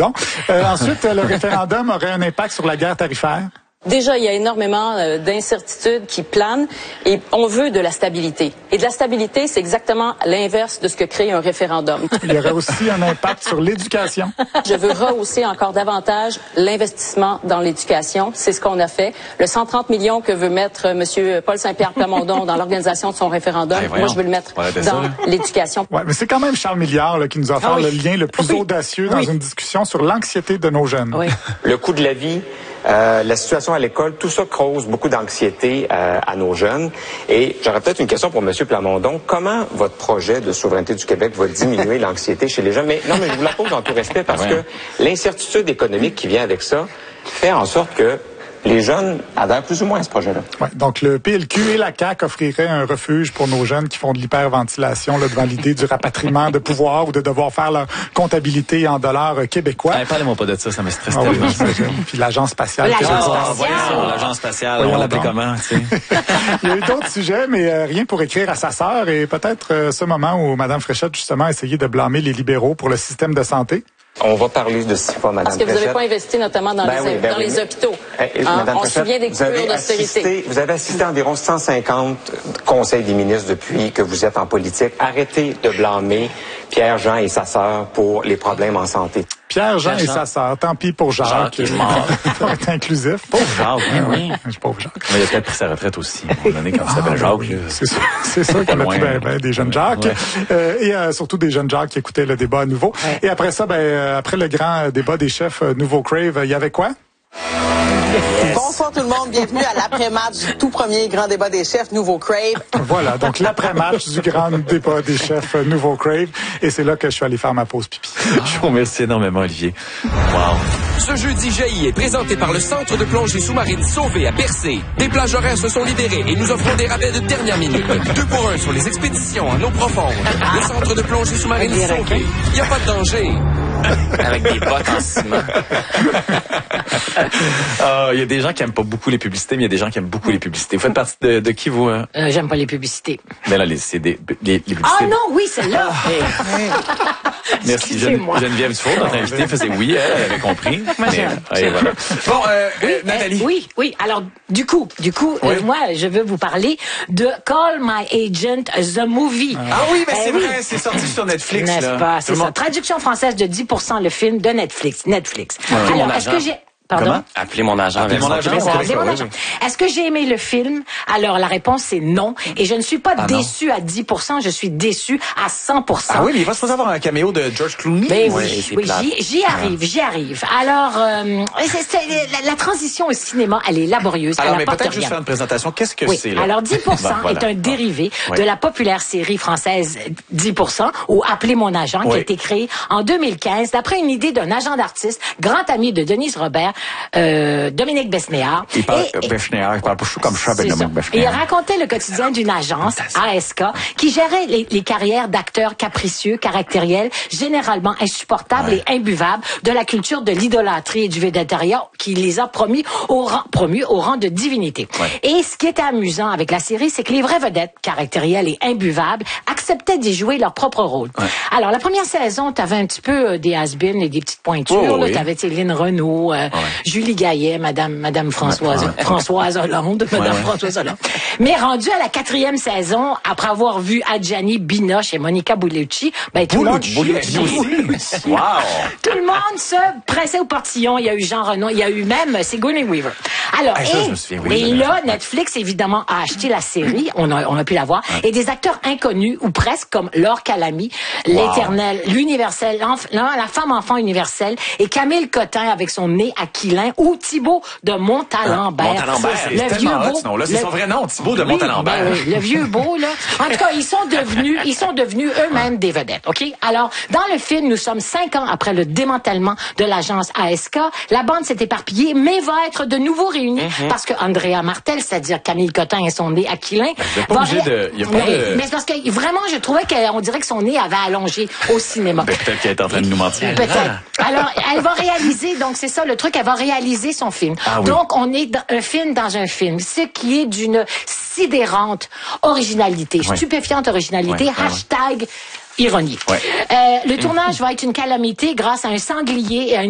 coudonc. Ensuite, le référendum aurait un impact sur la guerre tarifaire. Déjà, il y a énormément d'incertitudes qui planent et on veut de la stabilité. Et de la stabilité, c'est exactement l'inverse de ce que crée un référendum. Il y aurait aussi un impact sur l'éducation. Je veux rehausser encore davantage l'investissement dans l'éducation. C'est ce qu'on a fait. Le 130 millions que veut mettre M. Paul Saint-Pierre Plamondon dans l'organisation de son référendum, moi, je veux le mettre dans l'éducation. Ouais, mais c'est quand même Charles Milliard là, qui nous a offert le lien le plus audacieux dans une discussion sur l'anxiété de nos jeunes. Oui. Le coût de la vie, la situation à l'école, tout ça cause beaucoup d'anxiété à nos jeunes. Et j'aurais peut-être une question pour M. Plamondon. Comment votre projet de souveraineté du Québec va diminuer l'anxiété chez les jeunes? Mais non, mais je vous la pose en tout respect parce que l'incertitude économique qui vient avec ça fait en sorte que les jeunes adhèrent plus ou moins à ce projet-là. Ouais, donc, le PLQ et la CAQ offriraient un refuge pour nos jeunes qui font de l'hyperventilation là, devant l'idée du rapatriement de pouvoir ou de devoir faire leur comptabilité en dollars québécois. Parlez-moi pas de ça, ça me stresse Oui, tellement. puis l'agence spatiale. L'agence spatiale, on l'appelle comment, tu sais? Il y a eu d'autres sujets, mais rien pour écrire à sa sœur. Et peut-être ce moment où Mme Fréchette, justement, a essayé de blâmer les libéraux pour le système de santé. On va parler de 6 fois, Mme Parce que vous Fréchette. n'avez pas investi notamment dans les hôpitaux. On se souvient des coupures d'austérité. Vous avez assisté à environ 150 conseils des ministres depuis que vous êtes en politique. Arrêtez de blâmer Pierre-Jean et sa sœur pour les problèmes en santé. Pierre-Jean et sa sœur. Tant pis pour Jacques. Jacques est mort. Pour être inclusif. Pauvre Jacques, oui. Pauvre Jacques. Mais il a peut-être pris sa retraite aussi. À un moment donné, quand il s'appelle Jacques. C'est sûr qu'il y en a plus des jeunes Jacques. Ouais. Et surtout des jeunes Jacques qui écoutaient le débat à nouveau. Ouais. Et après ça, après le grand débat des chefs Nouveau Crave, il y avait quoi? Yes. Bonsoir tout le monde, bienvenue à l'après-match du tout premier grand débat des chefs Nouveau Crave. Voilà, donc l'après-match du grand débat des chefs Nouveau Crave. Et c'est là que je suis allé faire ma pause pipi. Je vous remercie énormément, Olivier. Wow. Ce jeudi, Jaillit est présenté par le Centre de plongée sous-marine Sauvé à Percé. Des plages horaires se sont libérées et nous offrons des rabais de dernière minute. 2 pour 1 sur les expéditions en eau profonde. Le Centre de plongée sous-marine Sauvé. Il n'y a pas de danger. Avec des bottes en ciment. Il y a des gens qui aiment pas beaucoup les publicités, mais il y a des gens qui aiment beaucoup les publicités. Vous faites partie de qui, vous? J'aime pas les publicités. Mais là, c'est les publicités. Ah non, oui, celle-là. Merci. Geneviève Dufault, notre invitée, faisait oui, elle avait compris. Mais, voilà. Bon, Nathalie. Oui. Alors, du coup, moi, je veux vous parler de Call My Agent, The Movie. Ah oui, mais c'est vrai, c'est sorti sur Netflix. N'est-ce pas? C'est ça. Traduction française de 10% le film de Netflix. Alors, est-ce que j'ai... Pardon? Appelez mon agent. Appelez mon agent. Est-ce que j'ai aimé le film? Alors, la réponse, c'est non. Et je ne suis pas déçue à 10%, je suis déçue à 100%. Ah oui, mais il va se avoir un caméo de George Clooney. Mais oui, j'y arrive. Alors, la transition au cinéma, elle est laborieuse. Alors, mais peut-être juste faire une présentation. Qu'est-ce que c'est, là? Alors, 10% est un dérivé de la populaire série française 10%, ou Appelez mon agent, qui a été créée en 2015, d'après une idée d'un agent d'artiste, grand ami de Denise Robert, Dominique Besnéard. Il parle pas comme ça, Dominique Besnéard. Et il racontait le quotidien d'une agence, ASK, qui gérait les carrières d'acteurs capricieux, caractériels, généralement insupportables et imbuvables, de la culture de l'idolâtrie et du végétariat, qui les a promus au rang de divinité. Ouais. Et ce qui était amusant avec la série, c'est que les vraies vedettes, caractérielles et imbuvables, acceptaient d'y jouer leur propre rôle. Ouais. Alors, la première saison, t'avais un petit peu des has-been et des petites pointures. T'avais Lynn Renaud, Julie Gaillet, Madame Françoise Hollande, Françoise Hollande. Mais rendu à la 4e saison, après avoir vu Adjani Binoche et Monica Bellucci, tout le monde se pressait au portillon. Il y a eu Jean Reno, il y a eu même Sigourney Weaver. Alors, et là, Netflix, évidemment, a acheté la série, on a pu la voir, et des acteurs inconnus, ou presque, comme Laure Calamy, l'éternel, l'universel, la femme enfant universelle, et Camille Cotin avec son nez aquilin, ou Thibaut de Montalembert. Le vieux beau. Là, c'est son vrai nom, Thibaut de Montalembert. Le vieux beau, là. En tout cas, ils sont devenus eux-mêmes des vedettes, OK? Alors, dans le film, nous sommes 5 ans après le démantèlement de l'agence ASK. La bande s'est éparpillée, mais va être de nouveau réunie parce que Andrea Martel, c'est-à-dire Camille Cotin et son nez aquilin, mais c'est parce que vraiment, je trouvais qu'on dirait que son nez avait allongé au cinéma. Peut-être qu'elle est en train de nous mentir. Peut-être. Alors, elle va réaliser, donc c'est ça le truc, elle va réaliser son film. Donc, on est dans un film dans un film, ce qui est d'une sidérante originalité, stupéfiante originalité, hashtag ironie. Le tournage va être une calamité grâce à un sanglier et à une